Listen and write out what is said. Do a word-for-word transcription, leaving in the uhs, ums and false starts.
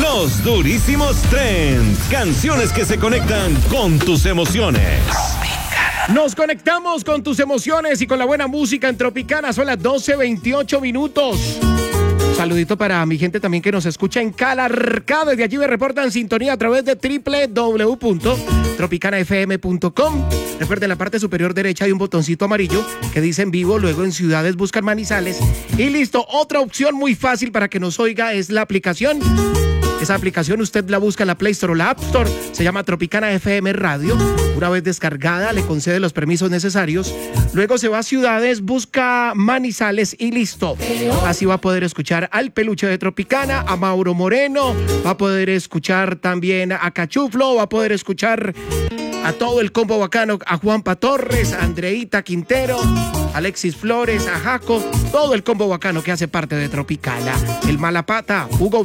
Los Durísimos Trends. Canciones que se conectan con tus emociones. Nos conectamos con tus emociones y con la buena música en Tropicana. Son las doce veintiocho minutos. Saludito para mi gente también que nos escucha en Calarcá. Desde allí me reportan sintonía a través de doble u doble u doble u punto tropicana f m punto com. Recuerden, en la parte superior derecha hay un botoncito amarillo que dice en vivo. Luego en ciudades buscan Manizales. Y listo, otra opción muy fácil para que nos oiga es la aplicación. Esa aplicación usted la busca en la Play Store o la App Store. Se llama Tropicana F M Radio. Una vez descargada, le concede los permisos necesarios. Luego se va a ciudades, busca Manizales y listo. Así va a poder escuchar al Peluche de Tropicana, a Mauro Moreno, va a poder escuchar también a Cachuflo, va a poder escuchar a todo el combo bacano, a Juanpa Torres, a Andreita Quintero, a Alexis Flores, a Jaco, todo el combo bacano que hace parte de Tropicana. El Malapata, Hugo